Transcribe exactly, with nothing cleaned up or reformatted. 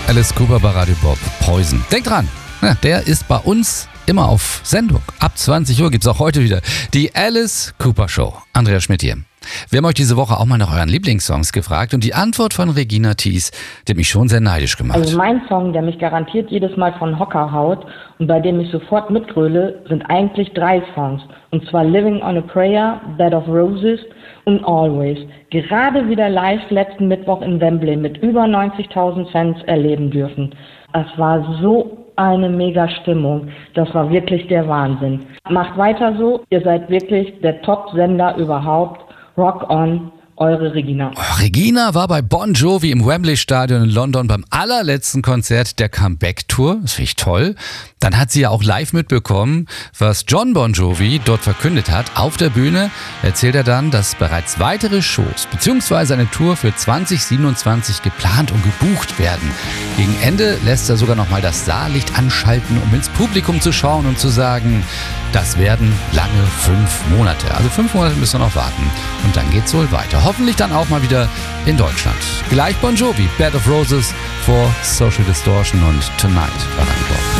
Alice Cooper bei Radio Bob. Poison. Denkt dran, ja, der ist bei uns immer auf Sendung. Ab zwanzig Uhr gibt es auch heute wieder die Alice Cooper Show. Andreas Schmidt hier. Wir haben euch diese Woche auch mal nach euren Lieblingssongs gefragt und die Antwort von Regina Thies, die hat mich schon sehr neidisch gemacht. Also mein Song, der mich garantiert jedes Mal von Hocker haut und bei dem ich sofort mitgröle, sind eigentlich drei Songs. Und zwar Living on a Prayer, Bed of Roses und Always. Gerade wieder live letzten Mittwoch in Wembley mit über neunzigtausend Fans erleben dürfen. Es war so eine mega Stimmung. Das war wirklich der Wahnsinn. Macht weiter so. Ihr seid wirklich der Top-Sender überhaupt. Rock on, eure Regina. Oh, Regina war bei Bon Jovi im Wembley Stadion in London beim allerletzten Konzert der Comeback-Tour. Das finde ich toll. Dann hat sie ja auch live mitbekommen, was John Bon Jovi dort verkündet hat. Auf der Bühne erzählt er dann, dass bereits weitere Shows bzw. eine Tour für zwanzig siebenundzwanzig geplant und gebucht werden. Gegen Ende lässt er sogar nochmal das Saallicht anschalten, um ins Publikum zu schauen und zu sagen, das werden lange fünf Monate. Also fünf Monate müssen wir noch warten. Und dann geht's wohl weiter. Hoffentlich dann auch mal wieder in Deutschland. Gleich Bon Jovi, Bed of Roses vor Social Distortion und Tonight bei Radio Bob.